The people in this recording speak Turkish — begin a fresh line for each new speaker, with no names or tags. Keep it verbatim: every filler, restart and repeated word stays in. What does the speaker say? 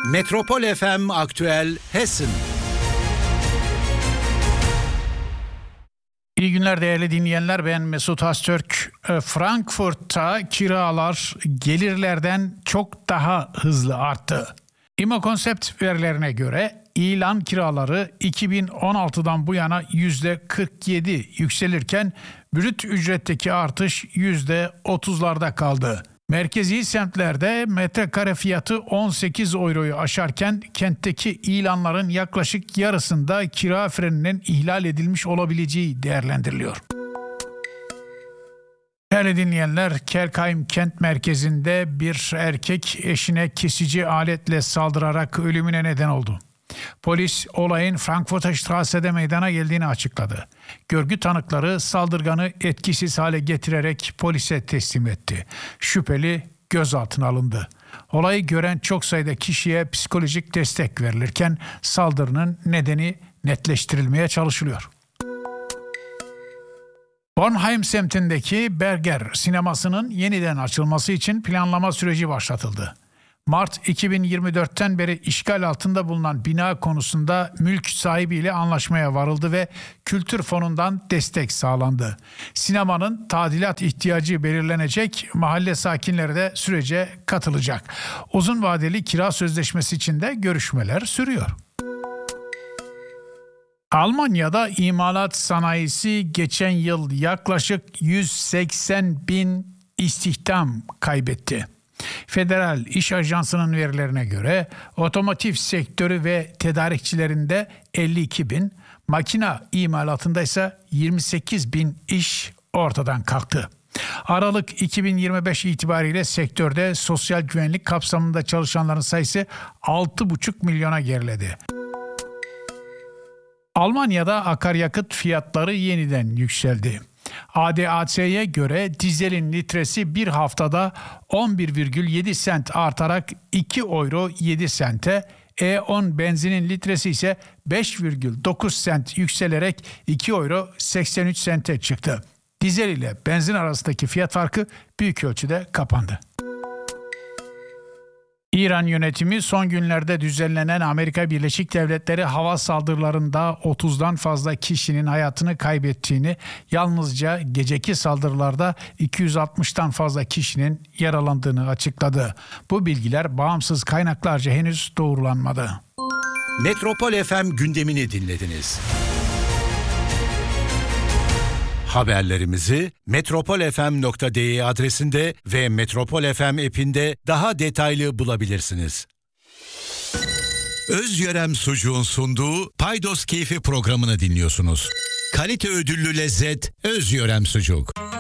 Metropol F M Aktüel Hessen.
İyi günler değerli dinleyenler, ben Mesut Öztürk. Frankfurt'ta kiralar gelirlerden çok daha hızlı arttı. İmmokonsept verilerine göre ilan kiraları iki bin on altıdan bu yana yüzde kırk yedi yükselirken brüt ücretteki artış yüzde otuzlarda kaldı. Merkezi semtlerde metrekare fiyatı on sekiz euroyu aşarken kentteki ilanların yaklaşık yarısında kira freninin ihlal edilmiş olabileceği değerlendiriliyor. Değerli dinleyenler, Kelkheim kent merkezinde bir erkek eşine kesici aletle saldırarak ölümüne neden oldu. Polis olayın Frankfurter Strasse'de meydana geldiğini açıkladı. Görgü tanıkları saldırganı etkisiz hale getirerek polise teslim etti. Şüpheli gözaltına alındı. Olayı gören çok sayıda kişiye psikolojik destek verilirken saldırının nedeni netleştirilmeye çalışılıyor. Bornheim semtindeki Berger sinemasının yeniden açılması için planlama süreci başlatıldı. Mart iki bin yirmi dörtten beri işgal altında bulunan bina konusunda mülk sahibiyle anlaşmaya varıldı ve kültür fonundan destek sağlandı. Sinemanın tadilat ihtiyacı belirlenecek, mahalle sakinleri de sürece katılacak. Uzun vadeli kira sözleşmesi için de görüşmeler sürüyor. Almanya'da imalat sanayisi geçen yıl yaklaşık yüz seksen bin istihdam kaybetti. Federal İş Ajansı'nın verilerine göre otomotiv sektörü ve tedarikçilerinde elli iki bin, makina imalatında ise yirmi sekiz bin iş ortadan kalktı. Aralık iki bin yirmi beş itibariyle sektörde sosyal güvenlik kapsamında çalışanların sayısı altı buçuk milyona geriledi. Almanya'da akaryakıt fiyatları yeniden yükseldi. A D A C'ye göre dizelin litresi bir haftada on bir virgül yedi sent artarak iki euro yedi sente, E on benzinin litresi ise beş virgül dokuz sent yükselerek iki euro seksen üç sente çıktı. Dizel ile benzin arasındaki fiyat farkı büyük ölçüde kapandı. İran yönetimi son günlerde düzenlenen Amerika Birleşik Devletleri hava saldırılarında otuzdan fazla kişinin hayatını kaybettiğini, yalnızca geceki saldırılarda iki yüz altmıştan fazla kişinin yaralandığını açıkladı. Bu bilgiler bağımsız kaynaklarca henüz doğrulanmadı.
Metropol F M gündemini dinlediniz. Haberlerimizi metropol f m nokta d e adresinde ve Metropol F M app'inde daha detaylı bulabilirsiniz. Özyörem Sucuğun sunduğu Paydos Keyfi programını dinliyorsunuz. Kalite ödüllü lezzet Özyörem Sucuk.